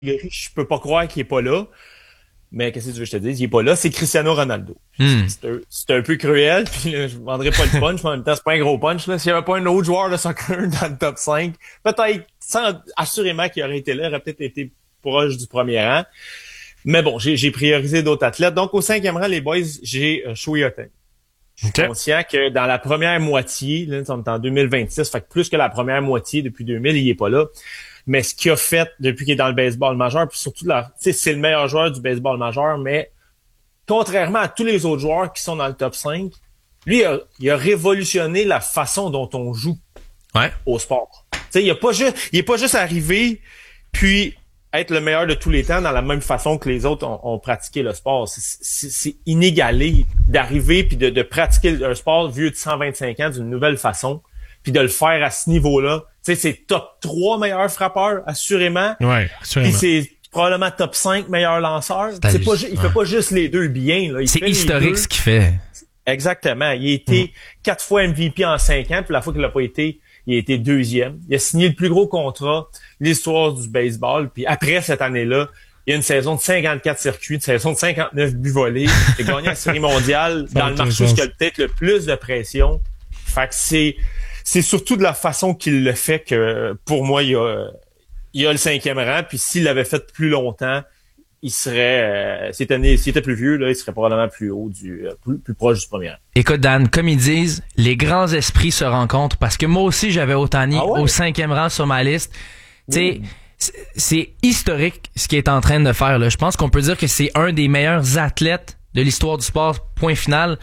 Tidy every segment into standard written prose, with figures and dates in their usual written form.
je peux pas croire qu'il est pas là. Mais qu'est-ce que tu veux que je te dise? Il est pas là, c'est Cristiano Ronaldo. C'est un peu cruel, puis là, je vendrai pas le punch, mais en même temps, c'est pas un gros punch, là. S'il y avait pas un autre joueur de soccer dans le top 5, peut-être, assurément qu'il aurait été là, il aurait peut-être été proche du premier rang. Mais bon, j'ai priorisé d'autres athlètes. Donc, au 5e rang, les boys, j'ai Shohei Ohtani. Je suis conscient que dans la première moitié, là, on est en 2026, fait que plus que la première moitié depuis 2000, il est pas là. Mais ce qu'il a fait depuis qu'il est dans le baseball majeur, puis surtout, c'est le meilleur joueur du baseball majeur, mais contrairement à tous les autres joueurs qui sont dans le top 5, lui, il a révolutionné la façon dont on joue au sport. Il est pas juste arrivé, puis être le meilleur de tous les temps dans la même façon que les autres ont pratiqué le sport. C'est inégalé d'arriver puis de pratiquer un sport vieux de 125 ans d'une nouvelle façon, puis de le faire à ce niveau-là. Tu sais, c'est top 3 meilleurs frappeurs, assurément. Ouais, assurément. Puis c'est probablement top 5 meilleurs lanceurs. Il fait pas juste les deux bien, là. C'est historique ce qu'il fait. Exactement. Il a été 4 fois MVP en 5 ans, puis la fois qu'il l'a pas été, il a été 2e. Il a signé le plus gros contrat de l'histoire du baseball. Puis après cette année-là, il y a une saison de 54 circuits, une saison de 59 buts volés. Il a gagné la Série mondiale dans le marché où il y a peut-être le plus de pression. Fait que c'est surtout de la façon qu'il le fait que, pour moi, il a le 5e rang. Puis s'il l'avait fait plus longtemps, il serait, s'il était plus vieux, là, il serait probablement plus haut plus proche du premier rang. Écoute, Dan, comme ils disent, les grands esprits se rencontrent parce que moi aussi, j'avais Ohtani au 5e rang sur ma liste. Tu sais, c'est historique ce qu'il est en train de faire, là. Je pense qu'on peut dire que c'est un des meilleurs athlètes de l'histoire du sport, point final.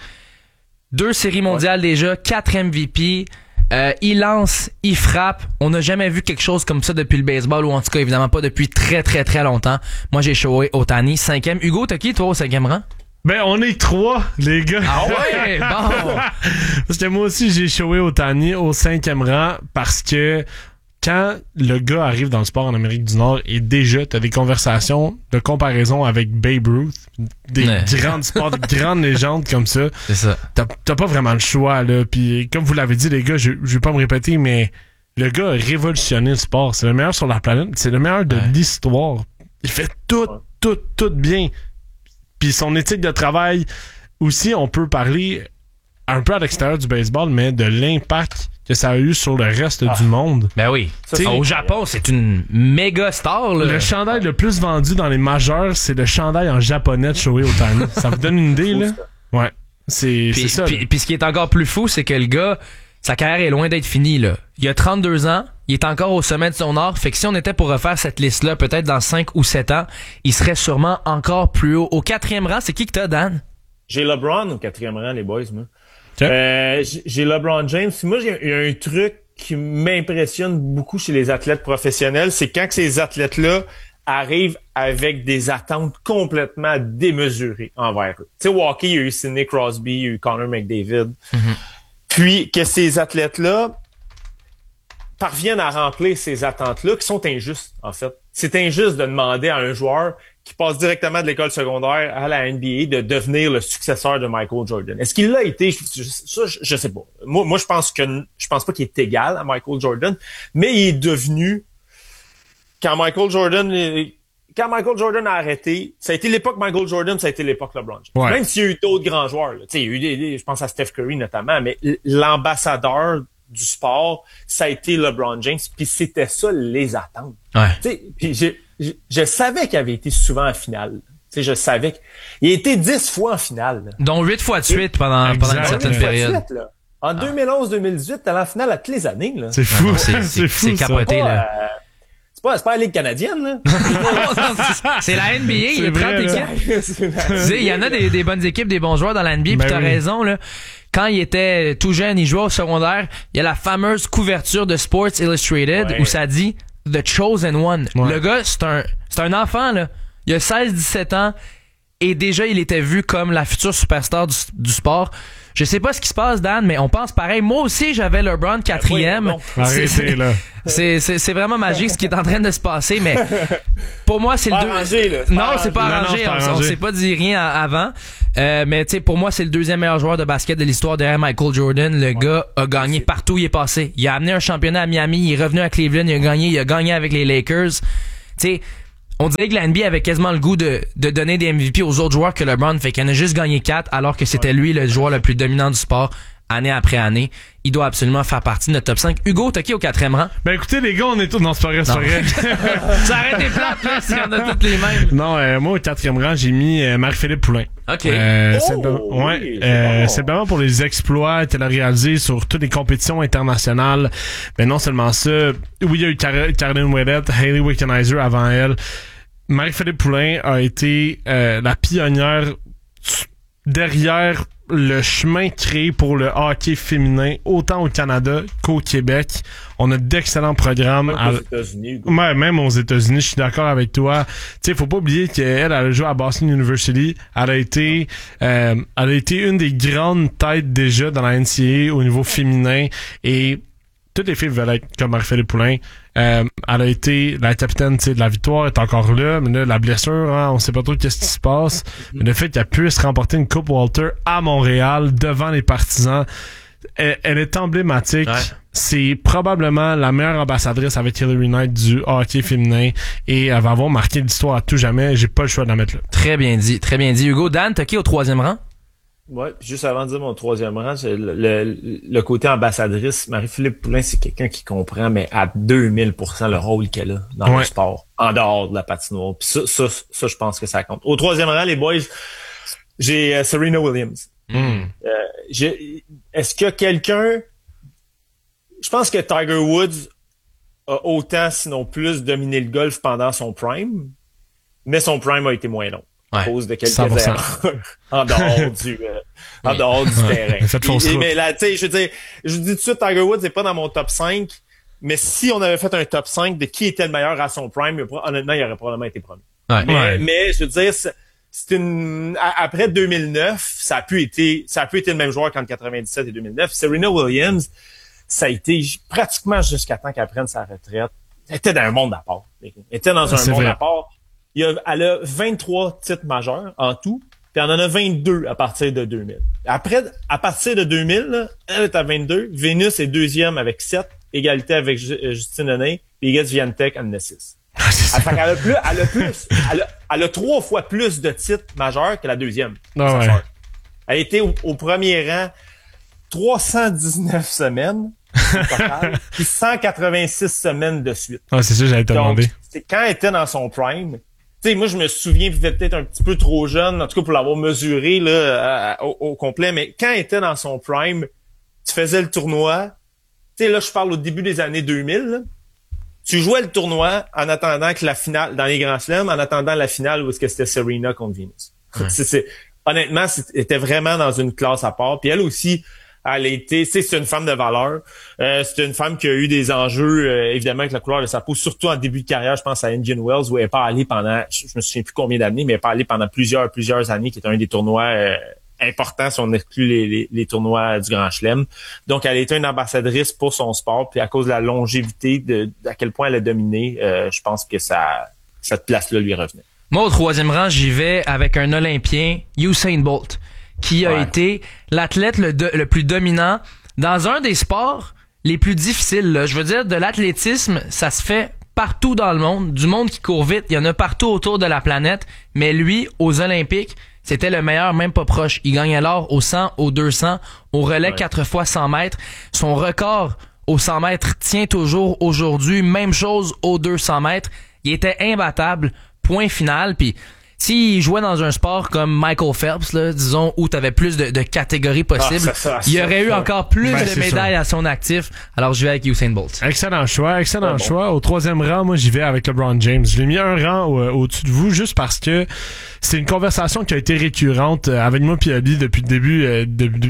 2 séries mondiales déjà, 4 MVP. Il lance, il frappe. On n'a jamais vu quelque chose comme ça depuis le baseball, ou en tout cas, évidemment pas depuis très, très, très longtemps. Moi, j'ai Shohei Ohtani, 5e. Hugo, t'as qui, toi, au 5e rang? Ben, on est 3, les gars. Ah ouais? Bon! Parce que moi aussi, j'ai Shohei Ohtani au 5e rang parce que quand le gars arrive dans le sport en Amérique du Nord et déjà t'as des conversations de comparaison avec Babe Ruth, des grandes sports, de grandes légendes comme ça. C'est ça. T'as pas vraiment le choix, là. Puis comme vous l'avez dit, les gars, je vais pas me répéter, mais le gars a révolutionné le sport. C'est le meilleur sur la planète. C'est le meilleur de l'histoire. Il fait tout bien. Puis son éthique de travail aussi, on peut parler un peu à l'extérieur du baseball, mais de l'impact que ça a eu sur le reste du monde. Ben oui. Au Japon, c'est une méga star, là. Le chandail le plus vendu dans les majeurs, c'est le chandail en japonais de Shohei Ohtani. Ça vous donne une idée, là? Ouais. C'est ça. Puis ce qui est encore plus fou, c'est que le gars, sa carrière est loin d'être finie, là. Il a 32 ans, il est encore au sommet de son art, fait que si on était pour refaire cette liste-là, peut-être dans 5 ou 7 ans, il serait sûrement encore plus haut. Au 4e rang, c'est qui que t'as, Dan? J'ai LeBron au 4e rang, les boys, moi. J'ai LeBron James. Moi, il y a un truc qui m'impressionne beaucoup chez les athlètes professionnels, c'est quand ces athlètes-là arrivent avec des attentes complètement démesurées envers eux. Tu sais, au hockey, il y a eu Sidney Crosby, il y a eu Connor McDavid. Puis que ces athlètes-là parviennent à remplir ces attentes-là qui sont injustes, en fait. C'est injuste de demander à un joueur qui passe directement de l'école secondaire à la NBA de devenir le successeur de Michael Jordan. Est-ce qu'il l'a été? Ça, je sais pas. Moi, je pense pas qu'il est égal à Michael Jordan, mais il est devenu, quand Michael Jordan a arrêté, ça a été l'époque Michael Jordan, ça a été l'époque LeBron James. Ouais. Même s'il y a eu d'autres grands joueurs, là. Il y a eu je pense à Steph Curry notamment, mais l'ambassadeur du sport, ça a été LeBron James, puis c'était ça les attentes. Ouais. Puis je savais qu'il avait été souvent en finale. T'sais, je savais qu'il a été 10 fois en finale. Là. Dont 8 fois de suite pendant une certaine période. Suite, là. En 2011-2018, t'es allé en finale à toutes les années. Là. C'est fou. C'est fou. C'est capoté, là. C'est pas la Ligue canadienne, là. C'est la NBA, il y a 30 équipes. Il y en a des bonnes équipes, des bons joueurs dans la NBA, puis t'as raison, là. Quand il était tout jeune, il jouait au secondaire, il y a la fameuse couverture de Sports Illustrated où ça dit The Chosen One. Ouais. Le gars, c'est un enfant, là. Il a 16-17 ans et déjà, il était vu comme la future superstar du sport. Je sais pas ce qui se passe, Dan, mais on pense pareil. Moi aussi, j'avais LeBron 4e. Arrêtez, là. C'est vraiment magique ce qui est en train de se passer, mais pour moi, c'est le deux. Non, c'est pas arrangé. On s'est pas dit rien avant. Mais tu sais, pour moi, c'est le 2e meilleur joueur de basket de l'histoire derrière Michael Jordan. Le gars a gagné partout où il est passé. Il a amené un championnat à Miami, il est revenu à Cleveland, il a gagné avec les Lakers. Tu sais, On dirait que la NBA avait quasiment le goût de donner des MVP aux autres joueurs que LeBron, fait qu'il en a juste gagné 4 alors que c'était lui le joueur le plus dominant du sport année après année. Il doit absolument faire partie de notre top 5. Hugo, t'as qui au 4e rang? Ben écoutez les gars, on est tous dans ce forêt. Ça arrête des plates là, si on a toutes les mêmes. Non, moi au 4e rang, j'ai mis Marie-Philippe Poulain. OK. Simplement pour les exploits qu'elle a réalisés sur toutes les compétitions internationales. Mais non seulement ça, oui, il y a eu Caroline Ouellette, Hayley Wickenheiser avant elle. Marie-Philippe Poulain a été la pionnière derrière le chemin créé pour le hockey féminin, autant au Canada qu'au Québec. On a d'excellents programmes. Même aux États-Unis. Ouais, même aux États-Unis, je suis d'accord avec toi. Tu sais, faut pas oublier qu'elle a joué à Boston University. Elle a été une des grandes têtes déjà dans la NCAA au niveau féminin, et toutes les filles veulent être comme Marie-Philippe Poulain. Elle a été la capitaine, tu sais, de la victoire, est encore là, mais là, la blessure, hein, on sait pas trop qu'est-ce qui se passe. Mais le fait qu'elle puisse remporter une Coupe Walter à Montréal devant les partisans, elle est emblématique. Ouais. C'est probablement la meilleure ambassadrice avec Hillary Knight du hockey féminin, et elle va avoir marqué l'histoire à tout jamais. J'ai pas le choix de la mettre là. Très bien dit, très bien dit. Hugo, Dan, t'as qui au 3e rang? Ouais, juste avant de dire mon 3e rang, c'est le côté ambassadrice. Marie-Philippe Poulain, c'est quelqu'un qui comprend, mais à 2000% le rôle qu'elle a dans le sport, en dehors de la patinoire. Puis ça, je pense que ça compte. Au 3e rang, les boys, j'ai Serena Williams. Est-ce que quelqu'un... Je pense que Tiger Woods a autant, sinon plus, dominé le golf pendant son prime, mais son prime a été moins long. À cause de quelques erreurs en dehors du terrain. Mais là, tu sais, je dis tout de suite, Tiger Woods n'est pas dans mon top 5, mais si on avait fait un top 5 de qui était le meilleur à son prime, honnêtement, il aurait probablement été premier. Mais je veux dire, après 2009, ça a pu été le même joueur qu'entre 97 et 2009. Serena Williams, ça a été pratiquement jusqu'à temps qu'elle prenne sa retraite. Elle était dans un monde à part. Elle était dans un monde à part. Elle a 23 titres majeurs en tout, puis elle en a 22 à partir de 2000. Après, à partir de 2000, elle est à 22. Vénus est 2e avec 7, égalité avec Justine Henin, puis Iga Swiatek en a 6. Elle a 3 fois plus de titres majeurs que la 2e. Elle était au premier rang 319 semaines au total, puis 186 semaines de suite. Ah, c'est ça, j'allais te demander. Quand elle était dans son prime, tu sais, moi, je me souviens, peut-être un petit peu trop jeune, en tout cas pour l'avoir mesuré là au complet, mais quand elle était dans son prime, tu faisais le tournoi. Tu sais, là, je parle au début des années 2000. Là, tu jouais le tournoi en attendant que la finale, dans les Grands Chelems, en attendant la finale où est-ce que c'était Serena contre Venus. Honnêtement, c'était vraiment dans une classe à part. Puis elle aussi, elle a été, c'est une femme de valeur. C'est une femme qui a eu des enjeux, évidemment, avec la couleur de sa peau, surtout en début de carrière. Je pense à Indian Wells, où elle n'est pas allée pendant, je me souviens plus combien d'années, mais elle n'est pas allée pendant plusieurs années, qui est un des tournois importants si on exclut les tournois du Grand Chelem. Donc, elle a été une ambassadrice pour son sport, puis à cause de la longévité, à quel point elle a dominé, je pense que cette place-là lui revenait. Moi, au 3e rang, j'y vais avec un Olympien, Usain Bolt, qui a été l'athlète le plus dominant dans un des sports les plus difficiles. Là. Je veux dire, de l'athlétisme, ça se fait partout dans le monde. Du monde qui court vite, il y en a partout autour de la planète. Mais lui, aux Olympiques, c'était le meilleur, même pas proche. Il gagnait l'or au 100, au 200, au relais 4 fois 100 mètres. Son record au 100 mètres tient toujours aujourd'hui. Même chose au 200 mètres. Il était imbattable. Point final. Puis s'il jouait dans un sport comme Michael Phelps, là, disons, où tu avais plus de catégories possibles, il y aurait eu encore plus de médailles à son actif. Alors, je vais avec Usain Bolt. Excellent choix. Au 3e rang, moi, j'y vais avec LeBron James. Je l'ai mis un rang au-dessus de vous juste parce que c'est une conversation qui a été récurrente avec moi et Ali depuis le début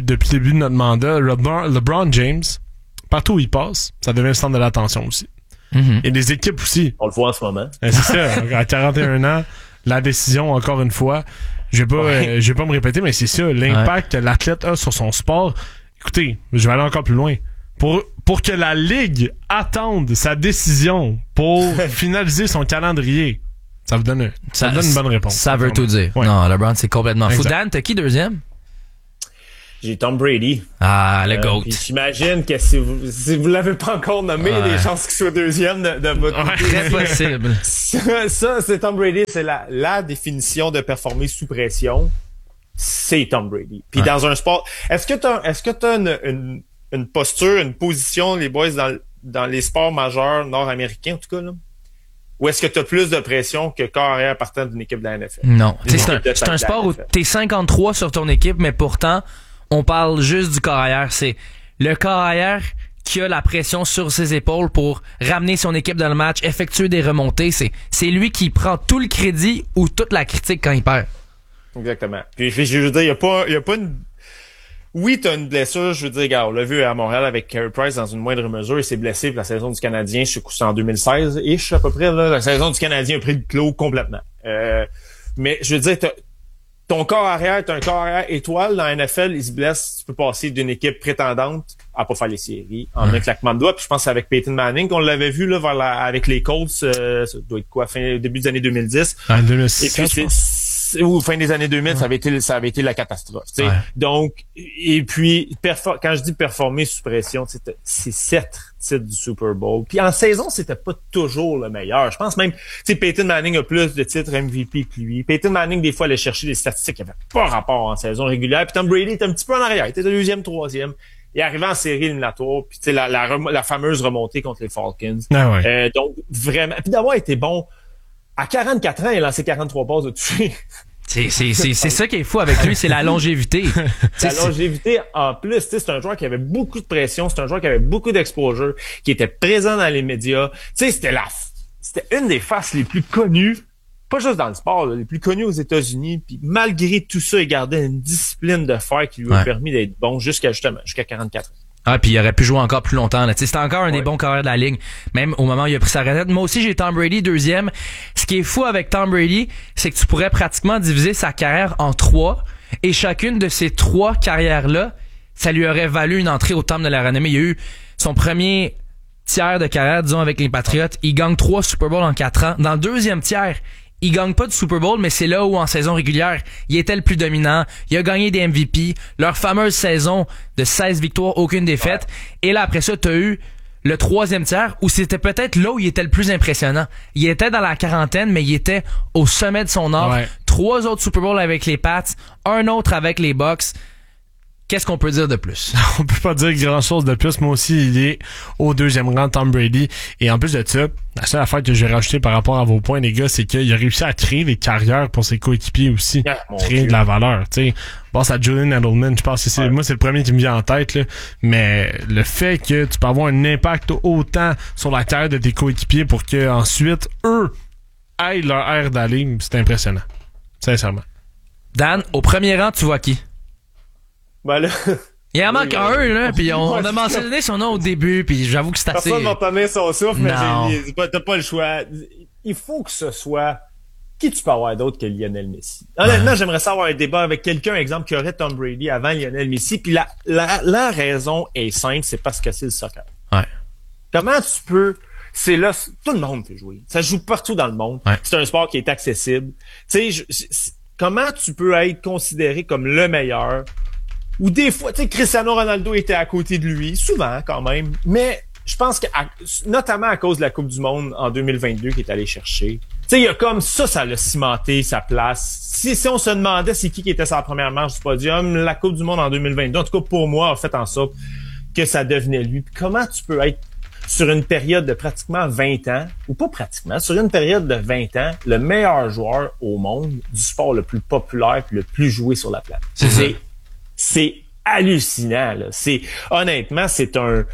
de notre mandat. LeBron James, partout où il passe, ça devient le centre de l'attention aussi. Mm-hmm. Et les équipes aussi. On le voit en ce moment. C'est ça. À 41 ans, la décision, encore une fois, je vais pas me répéter, mais c'est ça, l'impact que l'athlète a sur son sport. Écoutez, je vais aller encore plus loin. Pour que la Ligue attende sa décision pour finaliser son calendrier, ça vous donne une bonne réponse. Ça veut tout dire. Ouais. Non, LeBron, c'est complètement fou. Dan, t'as qui 2e? J'ai Tom Brady. Ah, le GOAT. J'imagine que si vous l'avez pas encore nommé, il y a des chances qu'il soit deuxième de votre côté. Très possible. Ça, c'est Tom Brady. C'est la définition de performer sous pression. C'est Tom Brady. Puis dans un sport, est-ce que t'as une posture, une position, les boys, dans les sports majeurs nord-américains, en tout cas, là? Ou est-ce que tu as plus de pression que corps arrière partant d'une équipe de la NFL? Non. C'est un sport où t'es 53 sur ton équipe, mais pourtant, on parle juste du corps arrière. C'est le corps arrière qui a la pression sur ses épaules pour ramener son équipe dans le match, effectuer des remontées. C'est lui qui prend tout le crédit ou toute la critique quand il perd. Exactement. Puis je veux dire, il y a pas une... Oui, t'as une blessure, je veux dire, regarde, on l'a vu à Montréal avec Carey Price dans une moindre mesure, il s'est blessé pour la saison du Canadien, je sais que c'est en 2016, ish à peu près, là, la saison du Canadien a pris le clos complètement. Mais je veux dire, ton corps arrière, t'as un corps arrière étoile dans la NFL, il se blesse, tu peux passer d'une équipe prétendante à pas faire les séries en un claquement de doigts. Puis je pense que c'est avec Peyton Manning qu'on l'avait vu là avec les Colts, ça doit être quoi, début des années 2010. En 2006. Et puis ou fin des années 2000, ça avait été la catastrophe. Ouais. Donc, et puis quand je dis performer sous pression, c'est 7 titres du Super Bowl. Puis en saison, c'était pas toujours le meilleur. Je pense même, Peyton Manning a plus de titres MVP que lui. Peyton Manning, des fois, allait chercher des statistiques qui n'avaient pas rapport en saison régulière. Puis Tom Brady était un petit peu en arrière. Il était deuxième, troisième. Il est arrivé en série éliminatoire. Puis la fameuse remontée contre les Falcons. Ah ouais. Donc, vraiment. Puis d'avoir été bon. À 44 ans, il a lancé 43 passes de toucher. C'est ça qui est fou avec lui, c'est la longévité. La longévité, en plus, c'est un joueur qui avait beaucoup de pression, c'est un joueur qui avait beaucoup d'exposure, qui était présent dans les médias. C'était une des faces les plus connues, pas juste dans le sport, les plus connues aux États-Unis. Puis malgré tout ça, il gardait une discipline de fer qui lui a permis d'être bon jusqu'à 44 ans. Ah, puis il aurait pu jouer encore plus longtemps. Là. C'était encore un des bons carrières de la ligue, même au moment où il a pris sa retraite. Moi aussi, j'ai Tom Brady deuxième. Ce qui est fou avec Tom Brady, c'est que tu pourrais pratiquement diviser sa carrière en 3, et chacune de ces 3 carrières-là, ça lui aurait valu une entrée au temple de la renommée. Il y a eu son premier tiers de carrière, disons, avec les Patriots. Il gagne 3 Super Bowls en 4 ans. Dans le deuxième tiers, il gagne pas du Super Bowl, mais c'est là où, en saison régulière, il était le plus dominant. Il a gagné des MVP. Leur fameuse saison de 16 victoires, aucune défaite. Et là, après ça, t'as eu le 3e tiers où c'était peut-être là où il était le plus impressionnant. Il était dans la quarantaine, mais il était au sommet de son art. 3 autres Super Bowls avec les Pats, un autre avec les Bucks. Qu'est-ce qu'on peut dire de plus? On peut pas dire grand-chose de plus. Moi aussi, il est au 2e rang, Tom Brady. Et en plus de ça, la seule affaire que je vais rajouter par rapport à vos points, les gars, c'est qu'il a réussi à créer des carrières pour ses coéquipiers aussi. Créer de la valeur, tu sais. Bon, c'est à Julian Edelman, je pense que moi, c'est le premier qui me vient en tête, là. Mais le fait que tu peux avoir un impact autant sur la carrière de tes coéquipiers pour que ensuite eux aillent leur aire d'aller, c'est impressionnant. Sincèrement. Dan, au premier rang, tu vois qui? Ben là, il en manque un, là, puis on a mentionné son nom au début, puis j'avoue que c'est assez... Personne va tenir son souffle, mais t'as pas le choix. Il faut que ce soit... Qui tu peux avoir d'autre que Lionel Messi? Honnêtement, j'aimerais savoir un débat avec quelqu'un, exemple, qui aurait Tom Brady avant Lionel Messi, puis la raison est simple, c'est parce que c'est le soccer. Ouais. Comment tu peux... C'est là, tout le monde peut jouer. Ça joue partout dans le monde. Ouais. C'est un sport qui est accessible. Tu sais, comment tu peux être considéré comme le meilleur? Ou des fois, tu sais, Cristiano Ronaldo était à côté de lui, souvent quand même, mais je pense que notamment à cause de la Coupe du Monde en 2022 qu'il est allé chercher. Tu sais, il y a comme ça l'a cimenté sa place. Si on se demandait c'est qui était sa première marche du podium, la Coupe du Monde en 2022, en tout cas pour moi, a fait en sorte que ça devenait lui. Puis comment tu peux être sur une période de pratiquement 20 ans, ou pas pratiquement, sur une période de 20 ans, le meilleur joueur au monde du sport le plus populaire et le plus joué sur la planète. C'est hallucinant, là. Honnêtement, c'est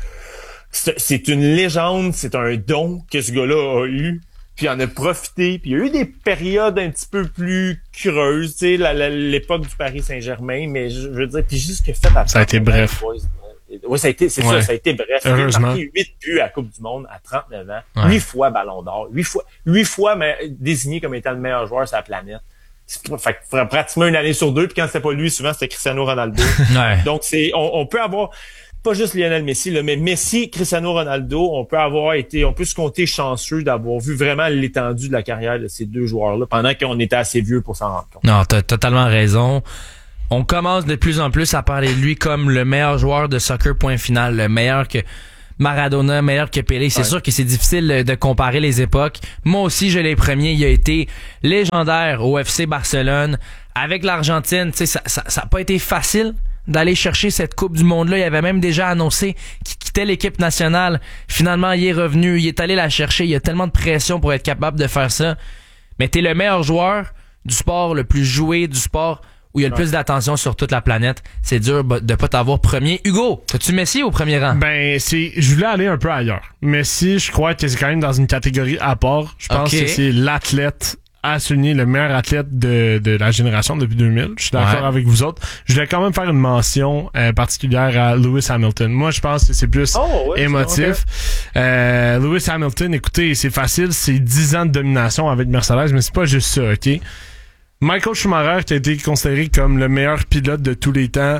une légende, c'est un don que ce gars-là a eu, puis il en a profité, puis il y a eu des périodes un petit peu plus creuses, tu sais, l'époque du Paris Saint-Germain, mais je veux dire, puis juste que fait à ça a été bref. Oui, ça a été bref. Heureusement. Il a marqué 8 buts à la Coupe du Monde à 39 ans, 8 fois Ballon d'Or, 8 fois mais désigné comme étant le meilleur joueur sur la planète. Fait que pratiquement une année sur 2, puis quand c'était pas lui, souvent c'était Cristiano Ronaldo. Donc on peut avoir pas juste Lionel Messi, là, mais Messi, Cristiano Ronaldo, on peut se compter chanceux d'avoir vu vraiment l'étendue de la carrière de ces deux joueurs-là pendant qu'on était assez vieux pour s'en rendre compte. Non, t'as totalement raison. on commence de plus en plus à parler de lui comme le meilleur joueur de soccer point final, le meilleur que Maradona, meilleur que Pelé. C'est sûr que c'est difficile de comparer les époques. Moi aussi, je l'ai premier. Il a été légendaire au FC Barcelone. Avec l'Argentine, tu sais, ça a pas été facile d'aller chercher cette Coupe du Monde-là. Il avait même déjà annoncé qu'il quittait l'équipe nationale. Finalement, il est revenu. Il est allé la chercher. Il y a tellement de pression pour être capable de faire ça. Mais t'es le meilleur joueur du sport le plus joué, du sport où il y a le plus d'attention sur toute la planète. C'est dur de pas t'avoir premier. Hugo, as-tu Messi au premier rang? Ben, je voulais aller un peu ailleurs. Messi, je crois que c'est quand même dans une catégorie à part. Je pense que c'est l'athlète à souligner, le meilleur athlète de la génération depuis 2000. Je suis d'accord avec vous autres. Je voulais quand même faire une mention particulière à Lewis Hamilton. Moi, je pense que c'est plus émotif. Lewis Hamilton, écoutez, c'est facile, c'est 10 ans de domination avec Mercedes, mais c'est pas juste ça, OK? Michael Schumacher, qui a été considéré comme le meilleur pilote de tous les temps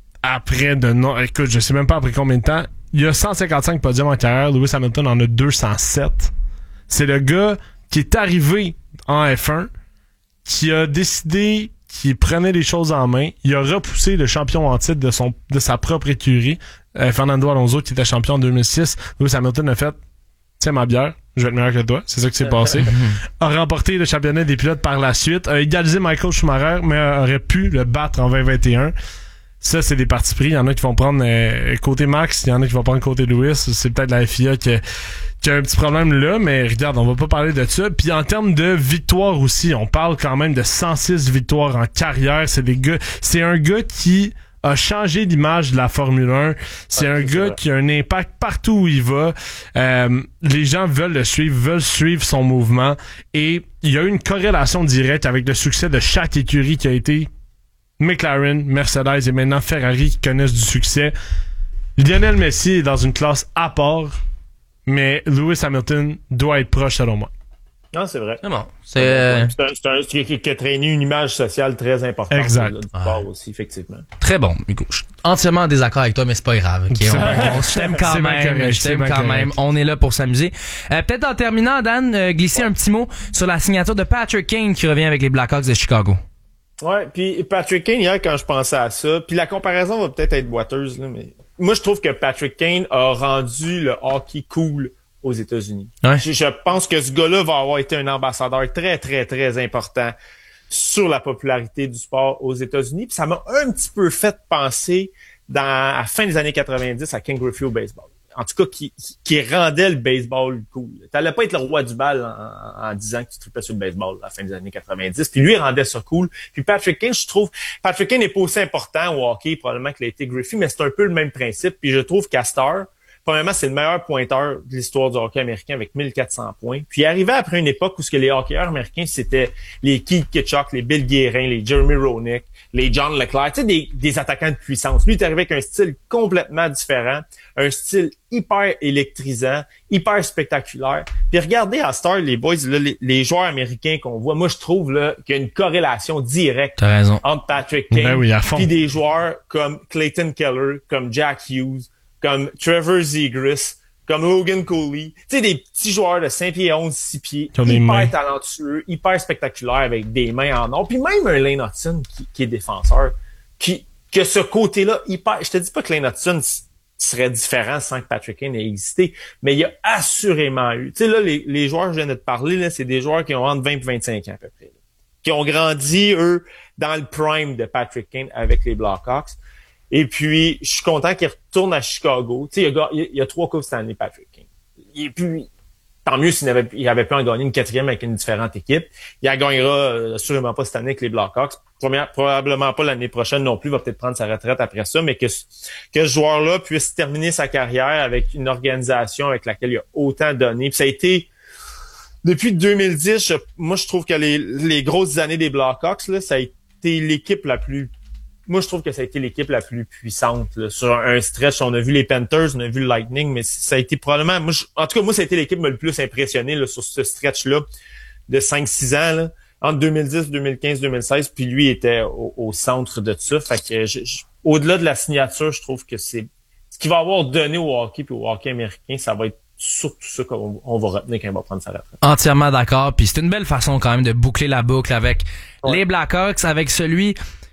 écoute, je sais même pas après combien de temps. Il y a 155 podiums en carrière. Lewis Hamilton en a 207. C'est le gars qui est arrivé en F1, qui a décidé qu'il prenait les choses en main. Il a repoussé le champion en titre de sa propre écurie, Fernando Alonso, qui était champion en 2006. Lewis Hamilton a fait « Tiens ma bière, je vais être meilleur que toi. » C'est ça qui s'est passé. A remporté le championnat des pilotes par la suite. A égalisé Michael Schumacher, mais aurait pu le battre en 2021. Ça, c'est des partis pris. Il y en a qui vont prendre côté Max, il y en a qui vont prendre côté Lewis. C'est peut-être la FIA qui a un petit problème là, mais regarde, on va pas parler de ça. Puis en termes de victoire aussi, on parle quand même de 106 victoires en carrière. C'est un gars qui a changé l'image de la Formule 1. C'est un gars qui a un impact partout où il va. Les gens veulent le suivre, veulent suivre son mouvement. Et il y a eu une corrélation directe avec le succès de chaque écurie qui a été McLaren, Mercedes et maintenant Ferrari qui connaissent du succès. Lionel Messi est dans une classe à part, mais Lewis Hamilton doit être proche selon moi. Non, c'est vrai. C'est bon. C'est un qui a traîné une image sociale très importante. Exact. Là, du sport aussi, effectivement. Très bon, Hugo. Je suis entièrement en désaccord avec toi, mais c'est pas grave. Okay? Je t'aime quand même. Je t'aime quand même. On est là pour s'amuser. Peut-être en terminant, Dan, glisser un petit mot sur la signature de Patrick Kane qui revient avec les Blackhawks de Chicago. Ouais, puis Patrick Kane, hier, quand je pensais à ça, puis la comparaison va peut-être être boiteuse, là, mais moi, je trouve que Patrick Kane a rendu le hockey cool aux États-Unis. Ouais. Je pense que ce gars-là va avoir été un ambassadeur très, très, très important sur la popularité du sport aux États-Unis. Puis ça m'a un petit peu fait penser à la fin des années 90 à Ken Griffey au baseball. En tout cas, qui rendait le baseball cool. T'allais pas être le roi du bal en disant que tu trippais sur le baseball à la fin des années 90. Puis lui, il rendait ça cool. Puis Patrick Kane, je trouve, Patrick Kane n'est pas aussi important au hockey probablement qu'il a été Griffey, mais c'est un peu le même principe. Puis je trouve qu'à Star, premièrement, c'est le meilleur pointeur de l'histoire du hockey américain avec 1400 points. Puis il arrivait après une époque où ce que les hockeyeurs américains, c'était les Keith Kitchuk, les Bill Guérin, les Jeremy Roenick, les John Leclerc, tu sais, des attaquants de puissance. Lui, il est arrivé avec un style complètement différent, un style hyper électrisant, hyper spectaculaire. Puis regardez à Star, les boys, là, les joueurs américains qu'on voit, moi je trouve là qu'il y a une corrélation directe entre Patrick Kane et des joueurs comme Clayton Keller, comme Jack Hughes, comme Trevor Zegras, comme Logan Cooley. Tu sais, des petits joueurs de 5 pieds 11, 6 pieds, hyper talentueux, hyper spectaculaires avec des mains en or. Puis même un Lane Hudson qui est défenseur, que ce côté-là hyper... Je te dis pas que Lane Hudson serait différent sans que Patrick Kane ait existé, mais il y a assurément eu... Tu sais, là, les joueurs que je viens de te parler, là, c'est des joueurs qui ont entre 20 et 25 ans à peu près, là, qui ont grandi, eux, dans le prime de Patrick Kane avec les Blackhawks. Et puis, je suis content qu'il retourne à Chicago. Tu sais, il y a 3 Coupes cette année, Patrick Kane. Et puis, tant mieux s'il avait pu en gagner une 4e avec une différente équipe. Il en gagnera sûrement pas cette année avec les Blackhawks. Probablement pas l'année prochaine non plus. Il va peut-être prendre sa retraite après ça. Mais que ce joueur-là puisse terminer sa carrière avec une organisation avec laquelle il a autant donné. Puis ça a été... Depuis 2010, moi, je trouve que les grosses années des Blackhawks, là, ça a été l'équipe la plus... Moi, je trouve que ça a été l'équipe la plus puissante là. Sur un stretch. On a vu les Panthers, on a vu le Lightning, mais ça a été probablement... en tout cas, moi, ça a été l'équipe qui m'a le plus impressionné là, sur ce stretch-là de 5-6 ans, là, entre 2010, 2015, 2016, puis lui était au centre de ça. Fait que au-delà de la signature, je trouve que c'est ce qu'il va avoir donné au hockey puis au hockey américain, ça va être surtout ça qu'on va retenir quand il va prendre sa retraite. Entièrement d'accord. Puis c'est une belle façon quand même de boucler la boucle avec les Blackhawks, avec celui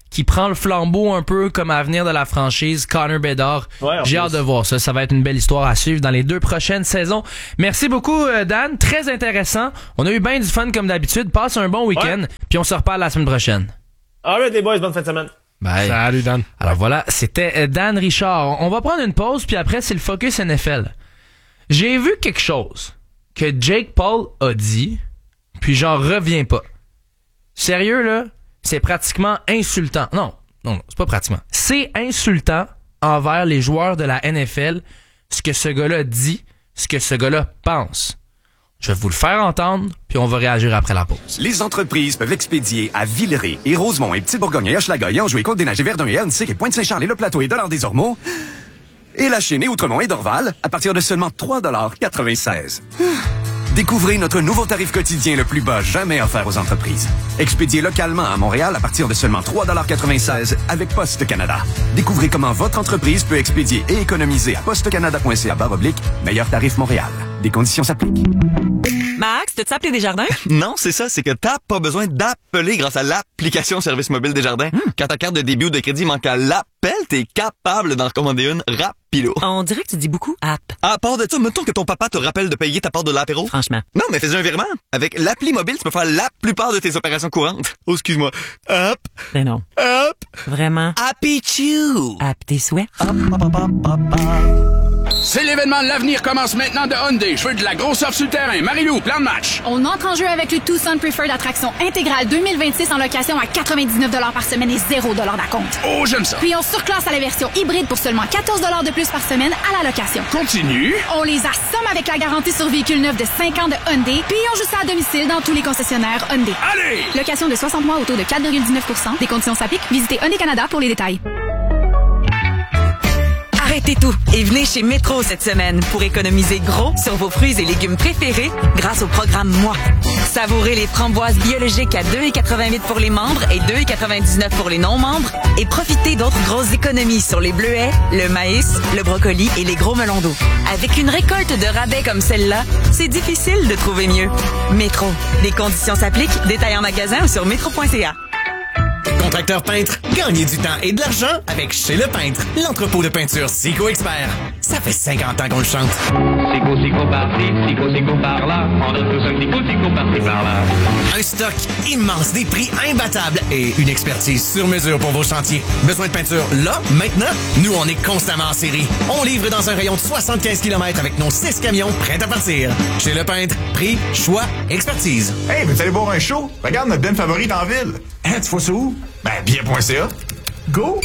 qui prend le flambeau un peu comme avenir de la franchise, Connor Bedard. Ouais, j'ai hâte de voir ça. Ça va être une belle histoire à suivre dans les 2 prochaines saisons. Merci beaucoup, Dan. Très intéressant. On a eu bien du fun comme d'habitude. Passe un bon week-end. Puis on se reparle la semaine prochaine. Alright, les boys. Bonne fin de semaine. Bye. Salut, Dan. Alors voilà, c'était Dan Richard. On va prendre une pause, puis après, c'est le Focus NFL. J'ai vu quelque chose que Jake Paul a dit, puis j'en reviens pas. Sérieux, là? C'est pratiquement insultant. Non, c'est pas pratiquement. C'est insultant envers les joueurs de la NFL, ce que ce gars-là dit, ce que ce gars-là pense. Je vais vous le faire entendre, puis on va réagir après la pause. Les entreprises peuvent expédier à Villeray et Rosemont et Petite-Bourgogne et Hochelaga et Anjou et Côte-des-Neiges et Verdun et Hernestic et Pointe-Saint-Charles et Le Plateau et Dollard-des-Ormeaux et La Chine et Outremont et Dorval à partir de seulement 3,96 $. Découvrez notre nouveau tarif quotidien le plus bas jamais offert aux entreprises. Expédié localement à Montréal à partir de seulement 3,96 $ avec Poste Canada. Découvrez comment votre entreprise peut expédier et économiser à postecanada.ca/meilleur tarif Montréal. Des conditions s'appliquent. Max, t'as-tu appelé Desjardins? Non, c'est ça, c'est que t'as pas besoin d'appeler grâce à l'application Service Mobile Desjardins. Quand ta carte de débit ou de crédit manque à l'appel, t'es capable d'en recommander une rapido. On dirait que tu dis beaucoup app. À part de ça, mettons que ton papa te rappelle de payer ta part de l'apéro. Franchement. Non, mais fais un virement. Avec l'appli mobile, tu peux faire la plupart de tes opérations courantes. Oh, excuse-moi. Hop. Ben non. Hop. Vraiment. Happy Chew. App tes souhaits. C'est l'événement de l'avenir commence maintenant de Hyundai. Je veux de la grosse offre sur le terrain. Marie-Lou, plan de match. On entre en jeu avec le Tucson Preferred Attraction intégrale 2026 en location à 99 $ par semaine et 0 $ d'acompte. Oh, j'aime ça. Puis on surclasse à la version hybride pour seulement 14 $ de plus par semaine à la location. Continue. On les assomme avec la garantie sur véhicule neuf de 5 ans de Hyundai, puis on joue ça à domicile dans tous les concessionnaires Hyundai. Allez! Location de 60 mois au taux de 4,19 %. Des conditions s'appliquent. Visitez Hyundai Canada pour les détails. Arrêtez tout et venez chez Métro cette semaine pour économiser gros sur vos fruits et légumes préférés grâce au programme Moi. Savourez les framboises biologiques à 2,88 pour les membres et 2,99 pour les non-membres et profitez d'autres grosses économies sur les bleuets, le maïs, le brocoli et les gros melons d'eau. Avec une récolte de rabais comme celle-là, c'est difficile de trouver mieux. Métro. Des conditions s'appliquent. Détails en magasin ou sur métro.ca. Contracteur peintre, gagnez du temps et de l'argent avec Chez Le Peintre, l'entrepôt de peinture Sico Expert. Ça fait 50 ans qu'on le chante. Sico par-ci, Sico par-là. On a tous un Sico par-ci par-là. Un stock immense, des prix imbattables et une expertise sur mesure pour vos chantiers. Besoin de peinture là, maintenant? Nous, on est constamment en série. On livre dans un rayon de 75 km avec nos 6 camions prêts à partir. Chez Le Peintre, prix, choix, expertise. Hey, vous allez voir un show? Regarde notre band favorite en ville. Hein, tu vois ça où? Ben, bien.ca. Go!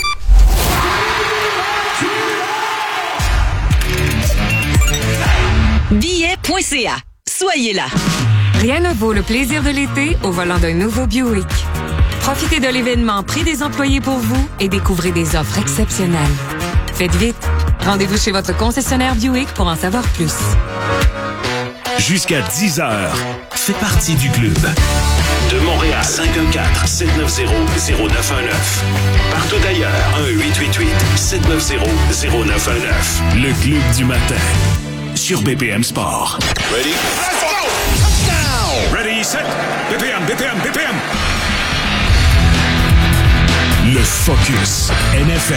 Billet.ca. Soyez là. Rien ne vaut le plaisir de l'été au volant d'un nouveau Buick. Profitez de l'événement Prix des employés pour vous et découvrez des offres exceptionnelles. Faites vite. Rendez-vous chez votre concessionnaire Buick pour en savoir plus. Jusqu'à 10h, fais partie du club. De Montréal, 514-790-0919. Partout d'ailleurs, 1-888-790-0919. Le club du matin, sur BPM Sport. Ready? Let's go! Touchdown! Ready, set, BPM. Le Focus NFL.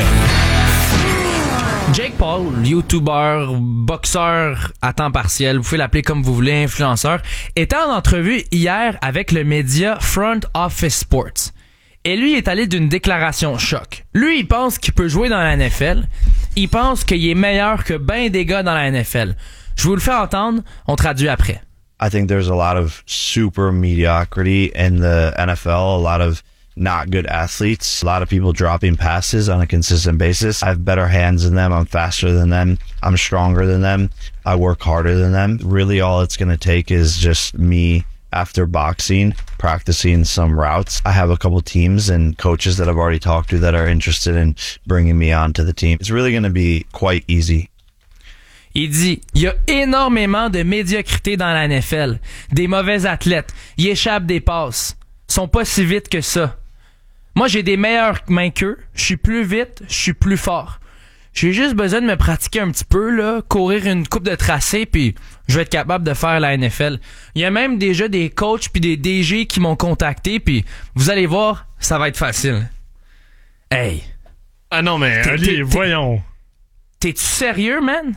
Jake Paul, YouTuber, boxeur à temps partiel, vous pouvez l'appeler comme vous voulez, influenceur, était en entrevue hier avec le média Front Office Sports. Et lui est allé d'une déclaration choc. Lui, il pense qu'il peut jouer dans la NFL. Il pense qu'il est meilleur que ben des gars dans la NFL. Je vous le fais entendre, on traduit après. I think there's a lot of super mediocrity in the NFL, a lot of not good athletes, a lot of people dropping passes on a consistent basis. I have better hands than them. I'm faster than them. I'm stronger than them. I work harder than them. Really all it's going to take is just me after boxing, practicing some routes. I have a couple teams and coaches that I've already talked to that are interested in bringing me onto the team. It's really going to be quite easy. Il dit, il y a énormément de médiocrité dans la NFL. Des mauvais athlètes. Ils échappent des passes. Sont pas si vite que ça. Moi, j'ai des meilleures mains qu'eux. Je suis plus vite, je suis plus fort. J'ai juste besoin de me pratiquer un petit peu, là, courir une coupe de tracé, puis je vais être capable de faire la NFL. Il y a même déjà des coachs puis des DG qui m'ont contacté, puis vous allez voir, ça va être facile. Hey! Ah non, mais allez, voyons. T'es-tu sérieux, man?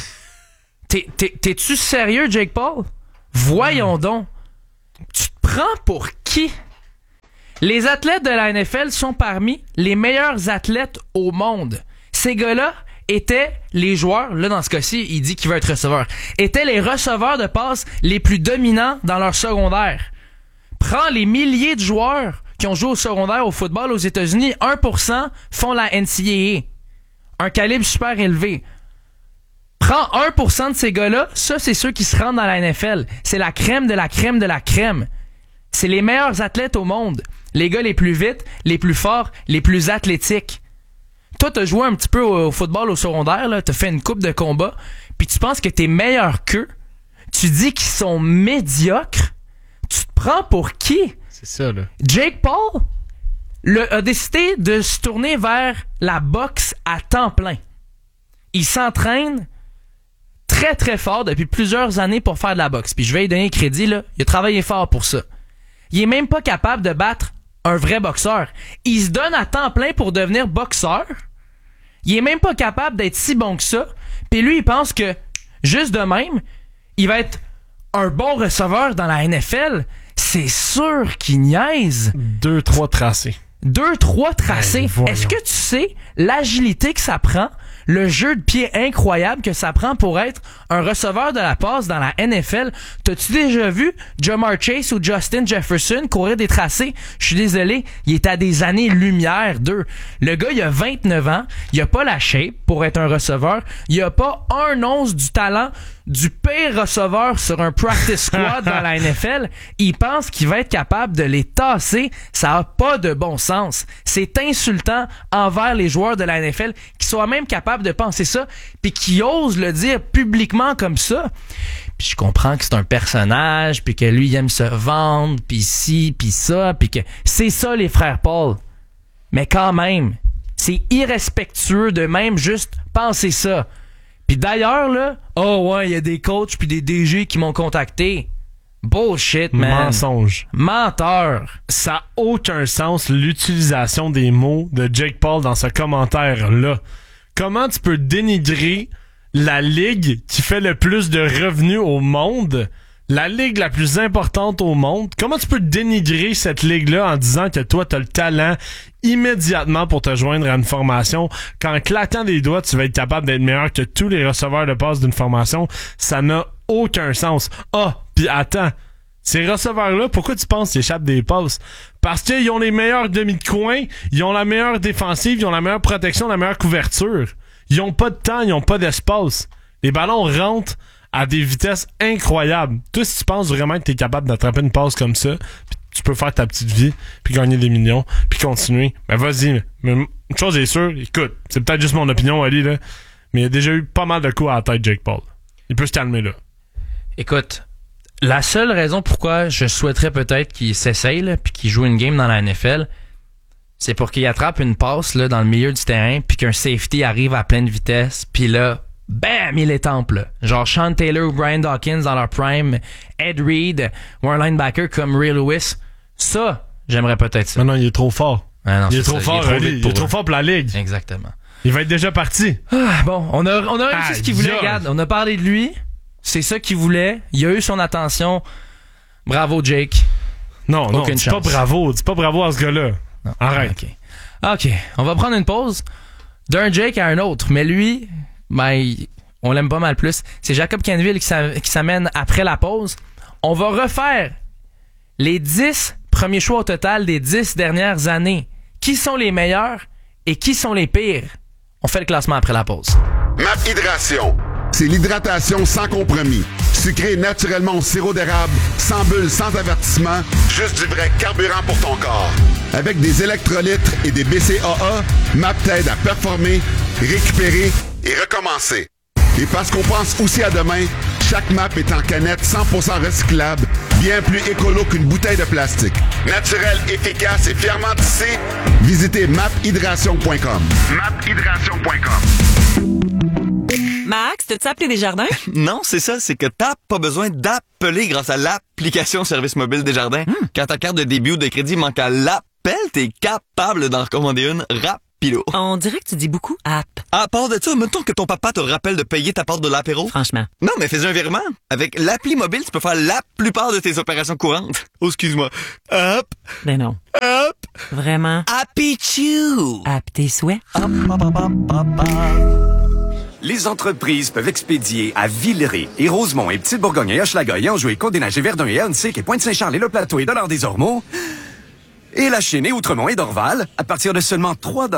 T'es-tu sérieux, Jake Paul? Voyons donc. Tu te prends pour qui? Les athlètes de la NFL sont parmi les meilleurs athlètes au monde. Ces gars-là étaient les joueurs, là dans ce cas-ci, il dit qu'il veut être receveur, étaient les receveurs de passes les plus dominants dans leur secondaire. Prends les milliers de joueurs qui ont joué au secondaire au football aux États-Unis, 1% font la NCAA. Un calibre super élevé. Prends 1% de ces gars-là, ça c'est ceux qui se rendent dans la NFL. C'est la crème de la crème de la crème. C'est les meilleurs athlètes au monde. Les gars les plus vite, les plus forts, les plus athlétiques. Toi, t'as joué un petit peu au football au secondaire, là, t'as fait une coupe de combat, puis tu penses que t'es meilleur qu'eux. Tu dis qu'ils sont médiocres. Tu te prends pour qui? C'est ça, là. Jake Paul a décidé de se tourner vers la boxe à temps plein. Il s'entraîne très, très fort depuis plusieurs années pour faire de la boxe. Puis je vais lui donner crédit, là. Il a travaillé fort pour ça. Il est même pas capable de battre un vrai boxeur. Il se donne à temps plein pour devenir boxeur. Il est même pas capable d'être si bon que ça. Puis lui, il pense que, juste de même, il va être un bon receveur dans la NFL. C'est sûr qu'il niaise. 2-3 tracés. 2-3 tracés. Est-ce que tu sais l'agilité que ça prend, le jeu de pied incroyable que ça prend pour être un receveur de la passe dans la NFL? T'as-tu déjà vu Jamar Chase ou Justin Jefferson courir des tracés? Je suis désolé, il est à des années-lumière d'eux. Le gars, il a 29 ans, il a pas la shape pour être un receveur, il a pas un once du talent du pire receveur sur un practice squad dans la NFL. Il pense qu'il va être capable de les tasser. Ça a pas de bon sens. C'est insultant envers les joueurs de la NFL qui soient même capables de penser ça puis qui osent le dire publiquement comme ça. Puis je comprends que c'est un personnage puis que lui il aime se vendre puis ci puis ça puis que c'est ça les frères Paul. Mais quand même, c'est irrespectueux de même juste penser ça. Puis d'ailleurs, là, oh ouais, il y a des coachs puis des DG qui m'ont contacté. Bullshit, man. Mensonge. Menteur. Ça n'a aucun sens, l'utilisation des mots de Jake Paul dans ce commentaire-là. Comment tu peux dénigrer la ligue qui fait le plus de revenus au monde, la ligue la plus importante au monde? Comment tu peux dénigrer cette ligue-là en disant que toi, t'as le talent immédiatement pour te joindre à une formation, qu'en claquant des doigts, tu vas être capable d'être meilleur que tous les receveurs de passe d'une formation? Ça n'a aucun sens. Ah, puis attends, ces receveurs-là, pourquoi tu penses qu'ils échappent des passes? Parce qu'ils ont les meilleurs demi de coin, ils ont la meilleure défensive, ils ont la meilleure protection, la meilleure couverture. Ils ont pas de temps, ils ont pas d'espace. Les ballons rentrent à des vitesses incroyables. Toi, si tu penses vraiment que t'es capable d'attraper une passe comme ça, pis tu peux faire ta petite vie, puis gagner des millions, puis continuer, ben vas-y. Mais une chose est sûre, écoute, c'est peut-être juste mon opinion, Ali, là, mais il a déjà eu pas mal de coups à la tête, Jake Paul. Il peut se calmer, là. Écoute, la seule raison pourquoi je souhaiterais peut-être qu'il s'essaye, là, puis qu'il joue une game dans la NFL, c'est pour qu'il attrape une passe là, dans le milieu du terrain, puis qu'un safety arrive à pleine vitesse, puis là, bam, il étampe, là. Genre Sean Taylor ou Brian Dawkins dans leur prime, Ed Reed, ou un linebacker comme Ray Lewis. Ça, j'aimerais peut-être ça. Mais non, il est trop fort. Ah non, il est trop fort, il est trop fort pour la ligue. Exactement. Il va être déjà parti. Ah, bon, on a réussi ce qu'il voulait, regarde. On a parlé de lui. C'est ça qu'il voulait. Il a eu son attention. Bravo, Jake. Non, dis pas bravo. Dis pas bravo à ce gars-là. Non. Arrête. OK. On va prendre une pause d'un Jake à un autre. Mais lui, ben, on l'aime pas mal plus. C'est Jacob Canville qui s'amène après la pause. On va refaire les 10 premiers choix au total des 10 dernières années. Qui sont les meilleurs et qui sont les pires? On fait le classement après la pause. MAP Hydration. C'est l'hydratation sans compromis. Sucré naturellement au sirop d'érable, sans bulles, sans avertissement, juste du vrai carburant pour ton corps. Avec des électrolytes et des BCAA, MAP t'aide à performer, récupérer et recommencer. Et parce qu'on pense aussi à demain, chaque MAP est en canette 100% recyclable, bien plus écolo qu'une bouteille de plastique. Naturel, efficace et fièrement tissé, visitez maphydration.com. maphydration.com. Max, t'as-tu appelé Desjardins? Non, c'est ça, c'est que t'as pas besoin d'appeler grâce à l'application Service Mobile Desjardins. Quand ta carte de débit ou de crédit manque à l'appel pelle, t'es capable d'en recommander une rapido. On dirait que tu dis beaucoup app. À part de ça, mettons que ton papa te rappelle de payer ta part de l'apéro. Franchement. Non, mais fais un virement. Avec l'appli mobile, tu peux faire la plupart de tes opérations courantes. Oh, excuse-moi. Hop. Ben non. Hop. Vraiment. Happy Chew. App tes souhaits. Hop, hop, hop, hop, hop, hop. Les entreprises peuvent expédier à Villeray et Rosemont et Petite-Bourgogne et Hochelaga et Anjou et Côte-des-Neiges et Verdun et Ahuntsic et Pointe-Saint-Charles et Le Plateau et Dollard-des-Ormeaux et La Chênaie, Outremont et Dorval à partir de seulement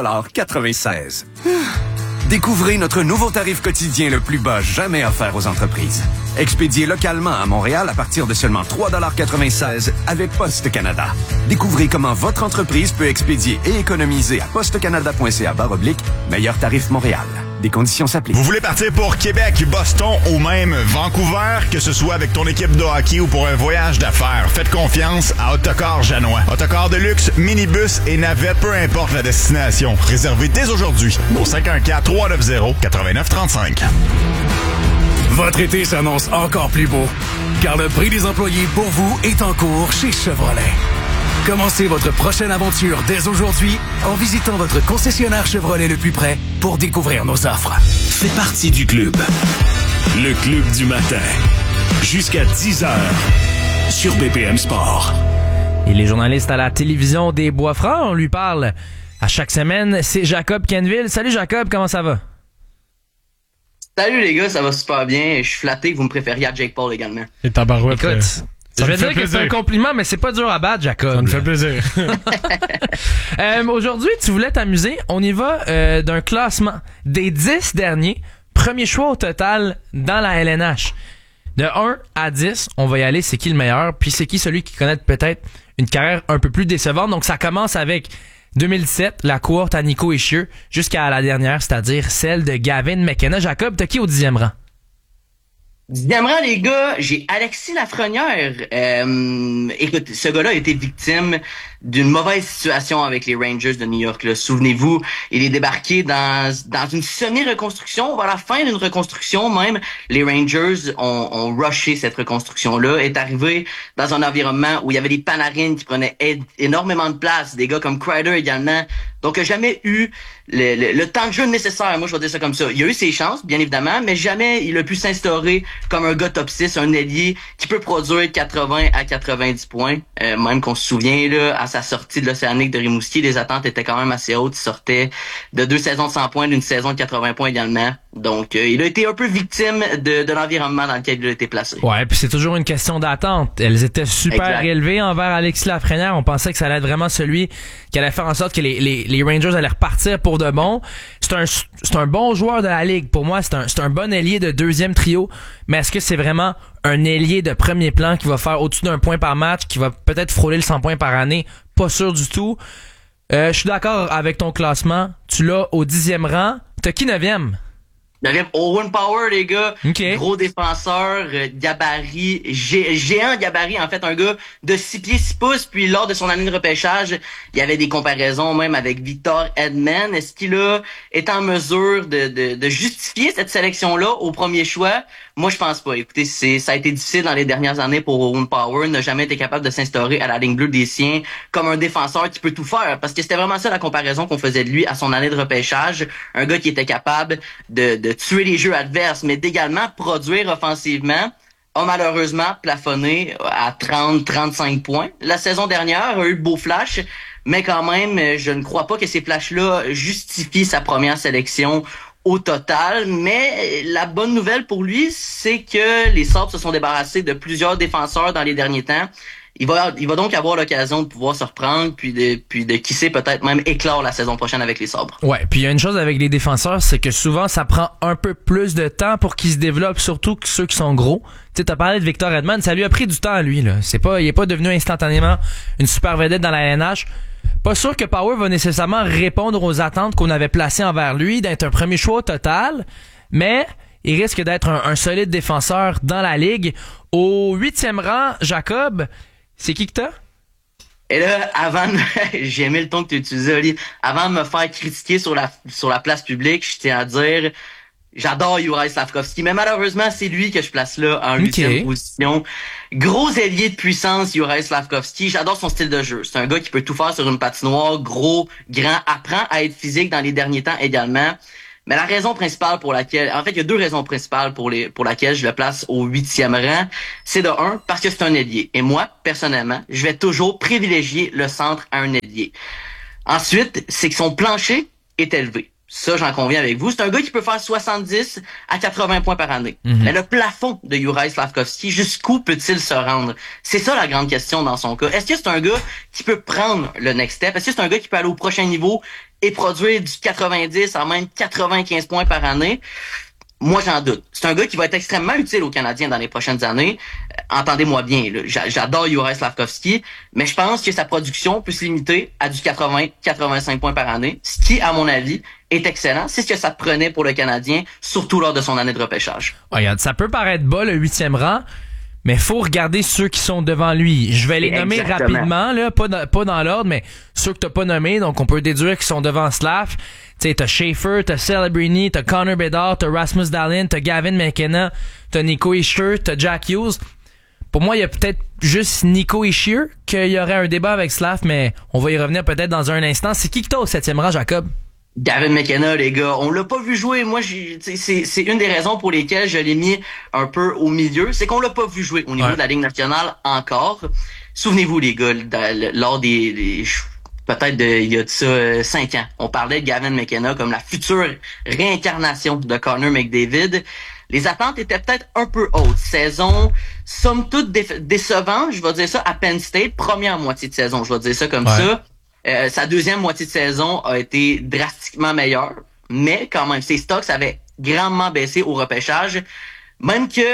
3,96 $. Découvrez notre nouveau tarif quotidien le plus bas jamais offert aux entreprises. Expédié localement à Montréal à partir de seulement 3,96 $ avec Poste Canada. Découvrez comment votre entreprise peut expédier et économiser à postecanada.ca/meilleur tarif Montréal. Des conditions s'appliquent. Vous voulez partir pour Québec, Boston ou même Vancouver, que ce soit avec ton équipe de hockey ou pour un voyage d'affaires, faites confiance à Autocar Janois. Autocar de luxe, minibus et navette, peu importe la destination. Réservez dès aujourd'hui au 514-390-8935. Votre été s'annonce encore plus beau, car le prix des employés pour vous est en cours chez Chevrolet. Commencez votre prochaine aventure dès aujourd'hui en visitant votre concessionnaire Chevrolet le plus près pour découvrir nos offres. Fais partie du club. Le club du matin. Jusqu'à 10h sur BPM Sport. Et les journalistes à la télévision des Bois-Francs, on lui parle à chaque semaine. C'est Jacob Kenville. Salut Jacob, comment ça va? Salut les gars, ça va super bien. Je suis flatté que vous me préfériez à Jake Paul également. Et tabarouette. Écoute, je vais dire que c'est un compliment, mais c'est pas dur à battre, Jacob. Ça me fait plaisir. Aujourd'hui, tu voulais t'amuser. On y va d'un classement des 10 derniers. Premier choix au total dans la LNH. De 1 à 10, on va y aller. C'est qui le meilleur? Puis c'est qui celui qui connaît peut-être une carrière un peu plus décevante? Donc ça commence avec 2017, la cohorte à Nico Hischier, jusqu'à la dernière, c'est-à-dire celle de Gavin McKenna. Jacob, t'as qui au 10e rang? 10e rang, les gars, j'ai Alexis Lafrenière. Écoute, ce gars-là a été victime d'une mauvaise situation avec les Rangers de New York. Là. Souvenez-vous, il est débarqué dans une semi-reconstruction. À la fin d'une reconstruction même, les Rangers ont rushé cette reconstruction-là. Est arrivé dans un environnement où il y avait des Panarin qui prenaient énormément de place, des gars comme Kreider également. Donc, il n'a jamais eu le temps de jeu nécessaire. Moi, je vais dire ça comme ça. Il a eu ses chances, bien évidemment, mais jamais il a pu s'instaurer comme un gars top 6, un ailier qui peut produire 80 à 90 points. Même qu'on se souvient, là, à sa sortie de l'Océanique de Rimouski, les attentes étaient quand même assez hautes. Il sortait de 2 saisons de 100 points, d'une saison de 80 points également. Donc, il a été un peu victime de l'environnement dans lequel il a été placé. Ouais, puis c'est toujours une question d'attente. Elles étaient super élevées envers Alexis Lafrenière. On pensait que ça allait être vraiment celui qui allait faire en sorte que les Rangers allaient repartir pour de bon. C'est un bon joueur de la Ligue. Pour moi, c'est un bon ailier de deuxième trio. Mais est-ce que c'est vraiment un ailier de premier plan qui va faire au-dessus d'1 point par match, qui va peut-être frôler le 100 points par année? Pas sûr du tout. Je suis d'accord avec ton classement. Tu l'as au 10e rang. T'as qui 9e? Owen Power, les gars. Okay. Gros défenseur, gabarit, géant gabarit, en fait, un gars de 6 pieds 6 pouces. Puis lors de son année de repêchage, il y avait des comparaisons même avec Victor Hedman. Est-ce qu'il est en mesure de justifier cette sélection-là au premier choix? Moi, je pense pas. Écoutez, ça a été difficile dans les dernières années pour Owen Power, n'a jamais été capable de s'instaurer à la ligne bleue des siens comme un défenseur qui peut tout faire. Parce que c'était vraiment ça la comparaison qu'on faisait de lui à son année de repêchage. Un gars qui était capable de tuer les jeux adverses, mais d'également produire offensivement, a malheureusement plafonné à 30-35 points. La saison dernière a eu de beaux flashs, mais quand même, je ne crois pas que ces flashs-là justifient sa première sélection au total. Mais la bonne nouvelle pour lui, c'est que les Sabres se sont débarrassés de plusieurs défenseurs dans les derniers temps. Il va donc avoir l'occasion de pouvoir se reprendre, puis de qui sait peut-être même éclore la saison prochaine avec les Sabres. Ouais, puis il y a une chose avec les défenseurs, c'est que souvent ça prend un peu plus de temps pour qu'ils se développent, surtout que ceux qui sont gros. Tu sais, t'as parlé de Victor Hedman, ça lui a pris du temps à lui là. Il est pas devenu instantanément une super vedette dans la LNH. Pas sûr que Power va nécessairement répondre aux attentes qu'on avait placées envers lui, d'être un premier choix au total, mais il risque d'être un solide défenseur dans la ligue. Au 8e rang, Jacob, c'est qui que t'as? Et là, j'ai aimé le ton que tu utilisais, Oli. Avant de me faire critiquer sur la place publique, je tiens à dire, J'adore Juraj Slafkovský, mais malheureusement, c'est lui que je place là en 8e position. Gros ailier de puissance, Juraj Slafkovský. J'adore son style de jeu. C'est un gars qui peut tout faire sur une patinoire, gros, grand, apprend à être physique dans les derniers temps également. Mais la raison principale pour laquelle, en fait, il y a deux raisons principales pour laquelle je le place au 8e rang. C'est de un, parce que c'est un ailier. Et moi, personnellement, je vais toujours privilégier le centre à un ailier. Ensuite, c'est que son plancher est élevé. Ça, j'en conviens avec vous. C'est un gars qui peut faire 70 à 80 points par année. Mais le plafond de Juraj Slafkovský, jusqu'où peut-il se rendre? C'est ça la grande question dans son cas. Est-ce que c'est un gars qui peut prendre le next step? Est-ce que c'est un gars qui peut aller au prochain niveau et produire du 90 à même 95 points par année? Moi, j'en doute. C'est un gars qui va être extrêmement utile aux Canadiens dans les prochaines années. Entendez-moi bien, là. J'adore Juraj Slafkovský, mais je pense que sa production peut se limiter à du 80-85 points par année, ce qui, à mon avis, est excellent. C'est ce que ça prenait pour le Canadien, surtout lors de son année de repêchage. Regarde, ça peut paraître bas, le 8e rang, mais faut regarder ceux qui sont devant lui. Je vais les nommer rapidement, là, pas dans l'ordre, mais ceux que t'as pas nommés, donc on peut déduire qu'ils sont devant Slav. Tu sais, t'as Schaefer, t'as Celebrini, t'as Connor Bedard, t'as Rasmus Dahlin, t'as Gavin McKenna, t'as Nico Hischier, t'as Jack Hughes. Pour moi, il y a peut-être juste Nico Hischier qu'il y aurait un débat avec Slav, mais on va y revenir peut-être dans un instant. C'est qui que t'as au 7e rang, Jacob? Gavin McKenna, les gars, on l'a pas vu jouer. Moi, c'est une des raisons pour lesquelles je l'ai mis un peu au milieu. C'est qu'on l'a pas vu jouer au niveau de la Ligue nationale encore. Souvenez-vous, les gars, lors des peut-être il y a de ça 5 ans, on parlait de Gavin McKenna comme la future réincarnation de Connor McDavid. Les attentes étaient peut-être un peu hautes. Saison, somme toute décevant, je vais dire ça, à Penn State, première moitié de saison, je vais dire ça comme ça. Sa deuxième moitié de saison a été drastiquement meilleure, mais quand même, ses stocks avaient grandement baissé au repêchage. Même que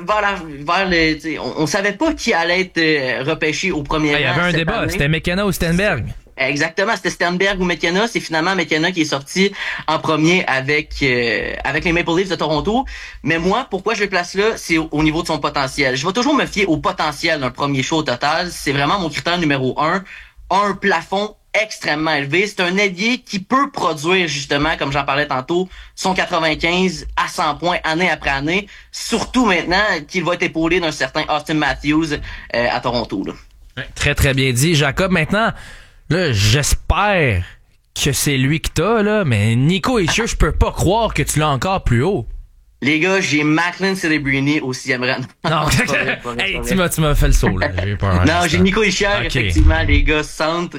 on savait pas qui allait être repêché au premier rang. Il y avait un débat, c'était McKenna ou Stenberg. Exactement, c'était Stenberg ou McKenna. C'est finalement McKenna qui est sorti en premier avec les Maple Leafs de Toronto. Mais moi, pourquoi je le place là, c'est au niveau de son potentiel. Je vais toujours me fier au potentiel d'un premier show au total. C'est vraiment mon critère numéro 1. Un plafond extrêmement élevé. C'est un ailier qui peut produire, justement, comme j'en parlais tantôt, son 95 à 100 points année après année. Surtout maintenant qu'il va être épaulé d'un certain Austin Matthews à Toronto, là. Très, très bien dit. Jacob, maintenant, là, j'espère que c'est lui que t'as, là, mais Nico Hischier, je peux pas croire que tu l'as encore plus haut. Les gars, j'ai Macklin Celebrini au 6e rang. Non, hey, tu m'as fait le saut, là. J'ai peur. Non, j'ai Nico Hischier, effectivement, les gars, centre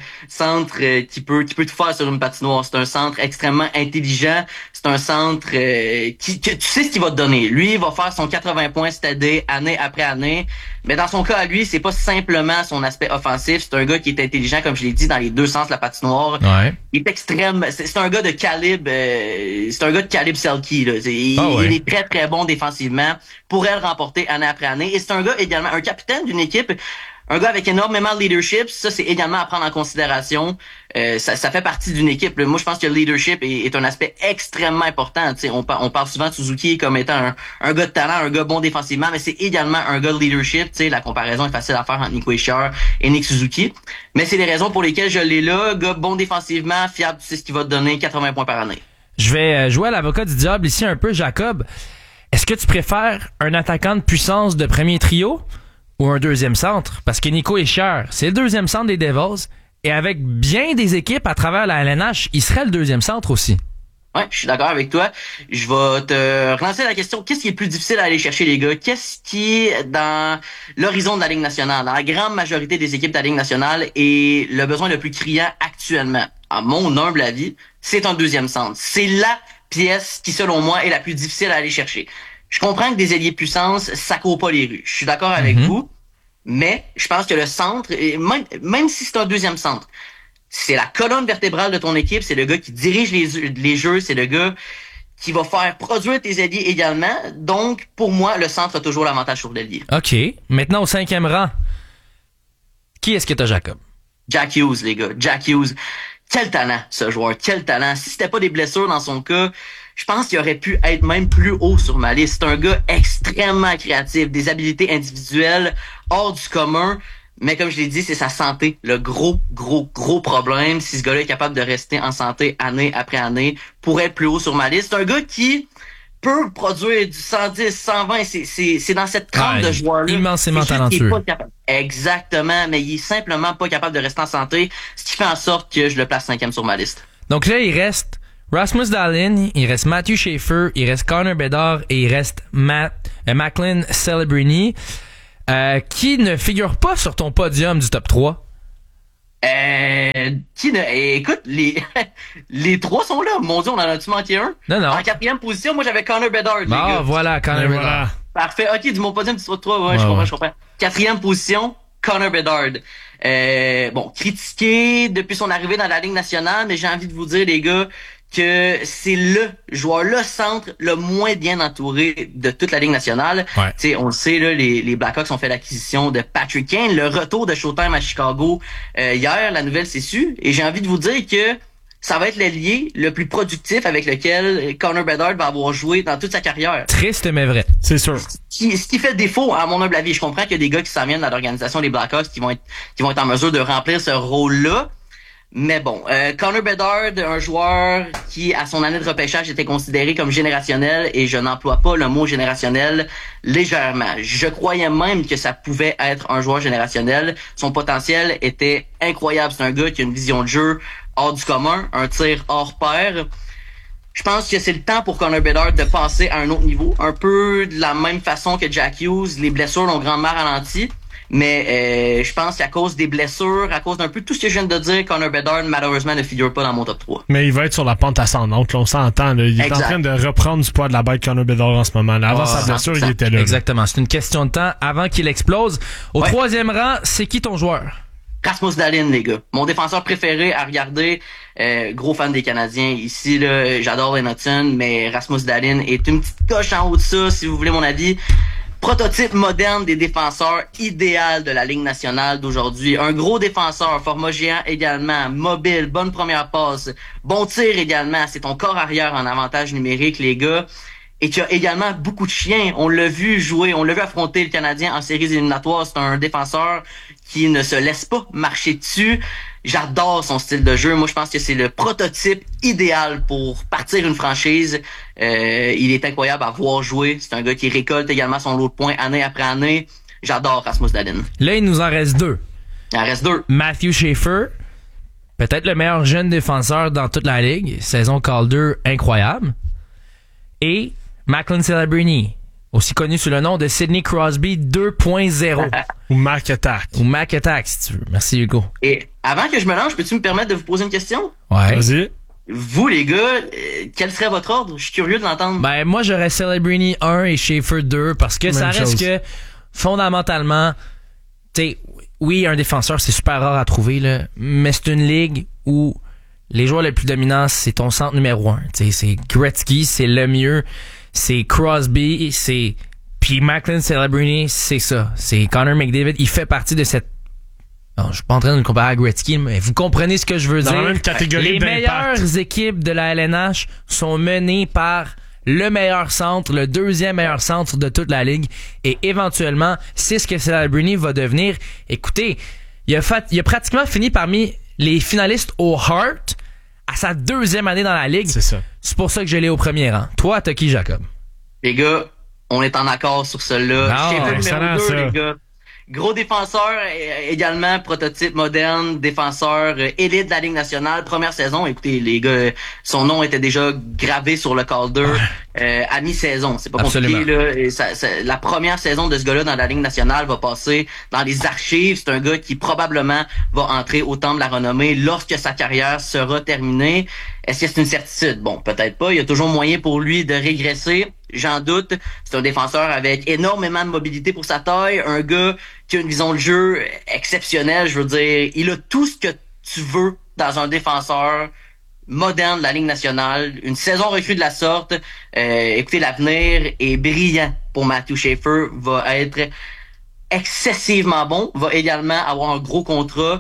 qui peut tout faire sur une patinoire. C'est un centre extrêmement intelligent. C'est un centre que tu sais ce qu'il va te donner. Lui, il va faire son 80 points stédé année après année. Mais dans son cas à lui, c'est pas simplement son aspect offensif. C'est un gars qui est intelligent, comme je l'ai dit, dans les deux sens de la patinoire. Ouais. Il est extrême. C'est un gars de calibre. C'est un gars de calibre Selke, là. Il est très très bon défensivement. Pourrait le remporter année après année. Et c'est un gars également un capitaine d'une équipe. Un gars avec énormément de leadership, ça c'est également à prendre en considération. Ça fait partie d'une équipe. Moi, je pense que le leadership est un aspect extrêmement important. T'sais, on parle souvent de Suzuki comme étant un gars de talent, un gars bon défensivement, mais c'est également un gars de leadership. T'sais, la comparaison est facile à faire entre Nico Hischier et Nick Suzuki. Mais c'est les raisons pour lesquelles je l'ai là. Gars bon défensivement, fiable, tu sais ce qu'il va te donner, 80 points par année. Je vais jouer à l'avocat du diable ici un peu, Jacob. Est-ce que tu préfères un attaquant de puissance de premier trio ou un deuxième centre? Parce que Nico Hischier, c'est le deuxième centre des Devils. Et avec bien des équipes à travers la LNH, il serait le deuxième centre aussi. Ouais, je suis d'accord avec toi. Je vais te relancer la question. Qu'est-ce qui est le plus difficile à aller chercher, les gars? Qu'est-ce qui, dans l'horizon de la Ligue nationale, dans la grande majorité des équipes de la Ligue nationale, est le besoin le plus criant actuellement? À mon humble avis, c'est un deuxième centre. C'est la pièce qui, selon moi, est la plus difficile à aller chercher. Je comprends que des ailiers de puissance, ça court pas les rues. Je suis d'accord avec vous, mais je pense que le centre, même si c'est un deuxième centre, c'est la colonne vertébrale de ton équipe, c'est le gars qui dirige les jeux, c'est le gars qui va faire produire tes ailiers également. Donc, pour moi, le centre a toujours l'avantage sur l'ailier. OK. Maintenant, au 5e rang, qui est-ce que t'as, Jacob? Jack Hughes, les gars. Jack Hughes. Quel talent, ce joueur. Quel talent. Si c'était pas des blessures dans son cas, je pense qu'il aurait pu être même plus haut sur ma liste. C'est un gars extrêmement créatif, des habiletés individuelles hors du commun. Mais comme je l'ai dit, c'est sa santé, le gros problème. Si ce gars-là est capable de rester en santé année après année, pourrait être plus haut sur ma liste. C'est un gars qui, peut produire du 110, 120. C'est dans cette trempe de joueurs-là. Immensément talentueux. Exactement, mais il est simplement pas capable de rester en santé, ce qui fait en sorte que je le place 5e sur ma liste. Donc là, il reste Rasmus Dahlin, il reste Matthew Schaefer, il reste Connor Bedard et il reste Macklin Celebrini, qui ne figure pas sur ton podium du top 3. Écoute, les trois sont là. Mon Dieu, on en a-tu manqué un? Non. En 4e position, moi, j'avais Connor Bedard, les gars. Voilà, Connor Bedard. Parfait. OK, du mon podium du top 3. Ouais, je comprends. 4e position, Connor Bedard. Critiqué depuis son arrivée dans la Ligue nationale, mais j'ai envie de vous dire, les gars, que c'est le joueur, le centre le moins bien entouré de toute la Ligue nationale. Ouais. On le sait, là, les Blackhawks ont fait l'acquisition de Patrick Kane, le retour de Showtime à Chicago hier, la nouvelle s'est sue, et j'ai envie de vous dire que ça va être l'ailier le plus productif avec lequel Connor Bedard va avoir joué dans toute sa carrière. Triste mais vrai. C'est sûr. Ce qui fait défaut, à mon humble avis. Je comprends qu'il y a des gars qui s'en viennent dans l'organisation des Blackhawks qui vont être en mesure de remplir ce rôle-là. Mais bon, Connor Bedard, un joueur qui, à son année de repêchage, était considéré comme générationnel, et je n'emploie pas le mot générationnel légèrement. Je croyais même que ça pouvait être un joueur générationnel. Son potentiel était incroyable. C'est un gars qui a une vision de jeu hors du commun, un tir hors pair. Je pense que c'est le temps pour Connor Bedard de passer à un autre niveau. Un peu de la même façon que Jack Hughes, les blessures l'ont grandement ralenti. Mais je pense qu'à cause des blessures, à cause d'un peu tout ce que je viens de dire, Connor Bedard, malheureusement, ne figure pas dans mon top 3. Mais il va être sur la pente ascendante, là, on s'entend. Là. Il est en train de reprendre du poids de la bête Connor Bedard en ce moment. Là. Avant sa blessure, il était là. Exactement. C'est une question de temps avant qu'il explose. Au troisième rang, c'est qui ton joueur? Rasmus Dahlin, les gars. Mon défenseur préféré à regarder. Gros fan des Canadiens ici, là. J'adore Lennoxon, mais Rasmus Dahlin est une petite coche en haut de ça, si vous voulez mon avis. Prototype moderne des défenseurs idéal de la Ligue nationale d'aujourd'hui. Un gros défenseur, format géant également, mobile, bonne première passe, bon tir également. C'est ton corps arrière en avantage numérique, les gars. Et qui a également beaucoup de chiens. On l'a vu jouer, on l'a vu affronter le Canadien en séries éliminatoires. C'est un défenseur qui ne se laisse pas marcher dessus. J'adore son style de jeu. Moi, je pense que c'est le prototype idéal pour partir une franchise. Il est incroyable à voir jouer. C'est un gars qui récolte également son lot de points année après année. J'adore Rasmus Dahlin. Là, il nous en reste deux. Il en reste deux. Matthew Schaefer, peut-être le meilleur jeune défenseur dans toute la Ligue. Saison Calder incroyable. Et Macklin Celebrini, aussi connu sous le nom de Sidney Crosby 2.0. Ou Mac Attack. Ou Mac Attack, si tu veux. Merci, Hugo. Et avant que je me lance, peux-tu me permettre de vous poser une question? Ouais. Vas-y. Vous, les gars, quel serait votre ordre? Je suis curieux de l'entendre. Ben, moi, j'aurais Celebrini 1 et Schaefer 2 parce que ça reste que, fondamentalement, t'sais, oui, un défenseur, c'est super rare à trouver, là, mais c'est une ligue où les joueurs les plus dominants, c'est ton centre numéro 1. T'sais, c'est Gretzky, c'est Lemieux, c'est Crosby, c'est... Puis Macklin Celebrini, c'est ça. C'est Connor McDavid. Il fait partie de cette... Non, je suis pas en train de le comparer à Gretzky, mais vous comprenez ce que je veux dire. Dans la même catégorie les meilleures équipes de la LNH sont menées par le meilleur centre, le deuxième meilleur centre de toute la ligue. Et éventuellement, c'est ce que Celebrini va devenir. Écoutez, il a pratiquement fini parmi les finalistes au Hart à sa deuxième année dans la ligue. C'est ça. C'est pour ça que je l'ai au premier rang. Toi, t'as qui, Jacob? Les gars, on est en accord sur celle-là. Numéro 2, les gars. Gros défenseur, également prototype moderne, défenseur élite de la Ligue nationale, première saison. Écoutez, les gars, son nom était déjà gravé sur le Calder à mi-saison. C'est pas compliqué, là. La première saison de ce gars-là dans la Ligue nationale va passer dans les archives. C'est un gars qui probablement va entrer au temple de la renommée lorsque sa carrière sera terminée. Est-ce que c'est une certitude? Bon, peut-être pas. Il y a toujours moyen pour lui de régresser. J'en doute. C'est un défenseur avec énormément de mobilité pour sa taille. Un gars qui a une vision de jeu exceptionnelle. Je veux dire, il a tout ce que tu veux dans un défenseur moderne de la Ligue nationale. Une saison recrue de la sorte. Écoutez, l'avenir est brillant pour Matthew Schaefer. Va être excessivement bon. Va également avoir un gros contrat.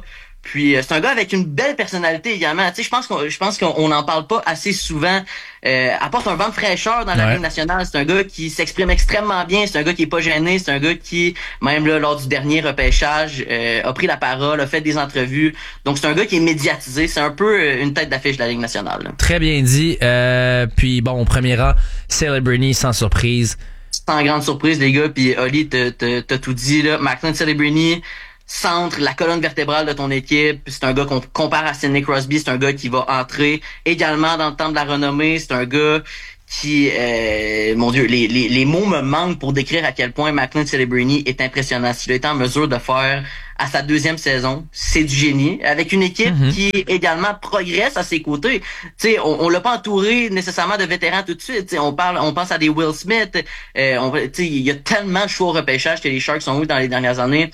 Puis c'est un gars avec une belle personnalité également. Tu sais, je pense qu'on n'en parle pas assez souvent. Apporte un vent de fraîcheur dans la Ligue nationale. C'est un gars qui s'exprime extrêmement bien. C'est un gars qui est pas gêné. C'est un gars qui, même là, lors du dernier repêchage, a pris la parole, a fait des entrevues. Donc c'est un gars qui est médiatisé. C'est un peu une tête d'affiche de la Ligue nationale. Là. Très bien dit. Puis bon, au premier rang, Celebrini sans surprise. Sans grande surprise, les gars. Puis Oli, t'as tout dit là. Macklin Celebrini, centre, la colonne vertébrale de ton équipe. C'est un gars qu'on compare à Sidney Crosby. C'est un gars qui va entrer également dans le temps de la renommée. C'est un gars qui, mon Dieu, les mots me manquent pour décrire à quel point Macklin Celebrini est impressionnant. S'il a été en mesure de faire à sa deuxième saison, c'est du génie. Avec une équipe qui également progresse à ses côtés. Tu sais, on l'a pas entouré nécessairement de vétérans tout de suite. T'sais, on pense à des Will Smith. Tu sais, il y a tellement de choix au repêchage que les Sharks ont eu dans les dernières années.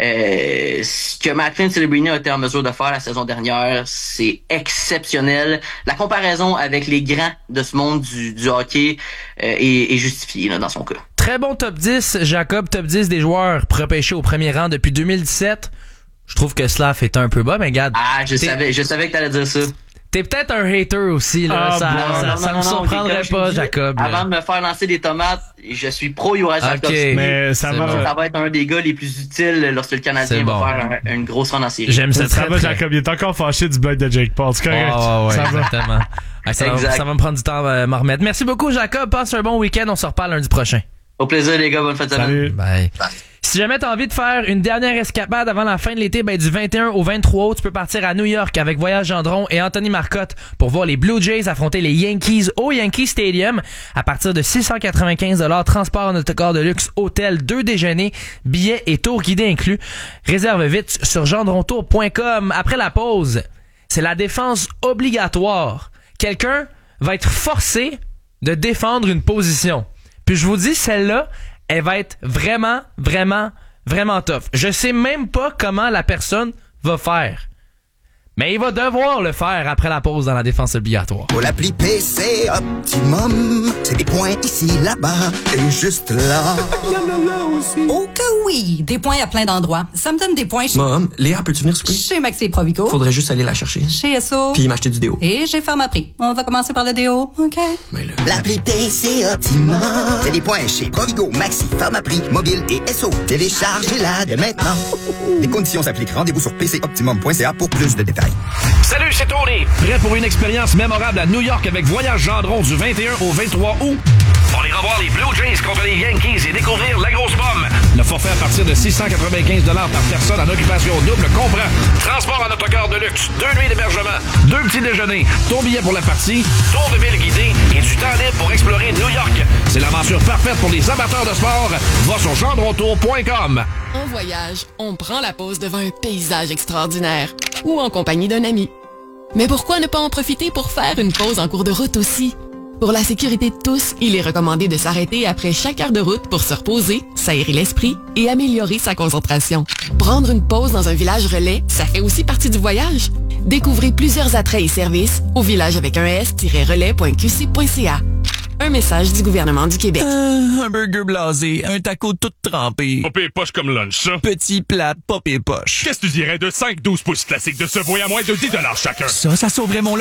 Ce que Macklin Celebrini a été en mesure de faire la saison dernière, c'est exceptionnel. La comparaison avec les grands de ce monde du hockey est justifiée là, dans son cas. Très bon top 10, Jacob, top 10 des joueurs repêchés au premier rang depuis 2017. Je trouve que Slav est un peu bas, mais regarde. Ah, je savais que t'allais dire ça. T'es peut-être un hater aussi, là. Ça me surprendrait pas, Jacob. Avant de me faire lancer des tomates, je suis pro Juraj Slafkovský. Mais ça va être un des gars les plus utiles lorsque le Canadien va faire une grosse run en série. J'aime ça. Ça va, Jacob. Il est encore fâché du blog de Jake Paul. C'est correct. Ouais, exactement. Ça va me prendre du temps à m'en remettre. Merci beaucoup, Jacob. Passe un bon week-end. On se reparle lundi prochain. Au plaisir, les gars. Bonne fête de semaine. Salut. Bye. Si jamais t'as envie de faire une dernière escapade avant la fin de l'été, du 21 au 23 août, tu peux partir à New York avec Voyage Gendron et Anthony Marcotte pour voir les Blue Jays affronter les Yankees au Yankee Stadium à partir de 695 $, transport en autocar de luxe, hôtel, 2 déjeuners, billets et tours guidés inclus. Réserve vite sur gendrontour.com. Après la pause, c'est la défense obligatoire. Quelqu'un va être forcé de défendre une position. Puis je vous dis, celle-là, elle va être vraiment, vraiment, vraiment tough. Je sais même pas comment la personne va faire. Mais il va devoir le faire après la pause dans la défense obligatoire. Pour l'appli PC Optimum, c'est des points ici, là-bas et juste là. Oh que oui! Des points à plein d'endroits. Ça me donne des points chez... Mom, Léa, peux-tu venir souper? Chez Maxi Provico. Faudrait juste aller la chercher. Chez Esso. Puis m'acheter du déo. Et chez Pharmaprix. On va commencer par le déo, OK? Mais là... L'appli PC Optimum, c'est des points chez Provigo, Maxi, Pharmaprix, Mobile et Esso. Téléchargez-la dès maintenant. Les conditions s'appliquent. Rendez-vous sur pcoptimum.ca pour plus de détails. Salut, c'est Tony. Prêt pour une expérience mémorable à New York avec Voyage Gendron du 21 au 23 août? On ira voir les Blue Jays contre les Yankees et découvrir la grosse pomme. Le forfait à partir de 695 $ par personne en occupation double comprend transport en autocar de luxe, 2 nuits d'hébergement, 2 petits déjeuners, ton billet pour la partie, tour de ville guidé et du temps libre pour explorer New York. C'est l'aventure parfaite pour les amateurs de sport. Va sur gendrontour.com. En voyage, on prend la pause devant un paysage extraordinaire ou en compagnie d'un ami. Mais pourquoi ne pas en profiter pour faire une pause en cours de route aussi? Pour la sécurité de tous, il est recommandé de s'arrêter après chaque heure de route pour se reposer, s'aérer l'esprit et améliorer sa concentration. Prendre une pause dans un village relais, ça fait aussi partie du voyage. Découvrez plusieurs attraits et services au village avec un s-relais.qc.ca. Un message du gouvernement du Québec. Un burger blasé, un taco tout trempé. Pas pire poche comme lunch, ça. Petit plat, pas pire poche. Qu'est-ce que tu dirais de 5-12 pouces classiques de ce voyage à moins de 10 $ chacun? Ça sauverait mon